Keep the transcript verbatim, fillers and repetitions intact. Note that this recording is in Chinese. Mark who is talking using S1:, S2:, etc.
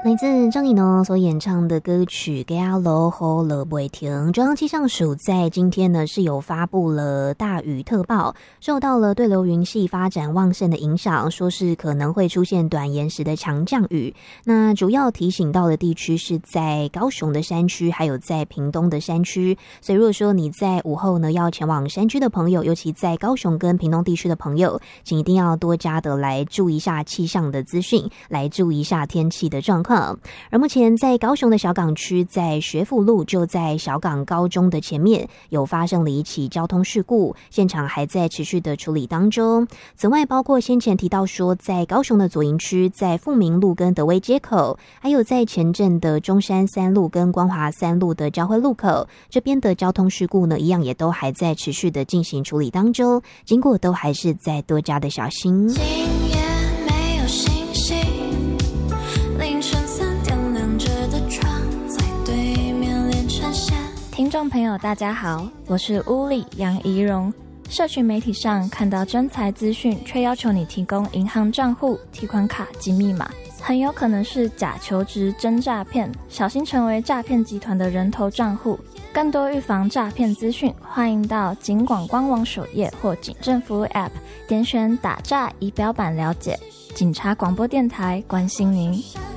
S1: 来自张艺农所演唱的歌曲《给阿罗吼了不会停》，中央气象署在今天呢是有发布了大雨特报，受到了对流云系发展旺盛的影响，说是可能会出现短延时的强降雨。那主要提醒到的地区是在高雄的山区，还有在屏东的山区。所以如果说你在午后呢要前往山区的朋友，尤其在高雄跟屏东地区的朋友，请一定要多加的来注意一下气象的资讯，来注意一下天气的状况。而目前在高雄的小港区，在学府路就在小港高中的前面有发生了一起交通事故，现场还在持续的处理当中。此外，包括先前提到说在高雄的左营区，在富民路跟德威街口，还有在前镇的中山三路跟光华三路的交汇路口，这边的交通事故呢一样也都还在持续的进行处理当中，经过都还是再多加的小心。
S2: 听众朋友大家好，我是乌里杨怡蓉。社群媒体上看到征才资讯，却要求你提供银行账户、提款卡及密码，很有可能是假求职真诈骗，小心成为诈骗集团的人头账户。更多预防诈骗资讯，欢迎到警广官网首页或警政服务 App 点选打诈仪表板了解。警察广播电台关心您。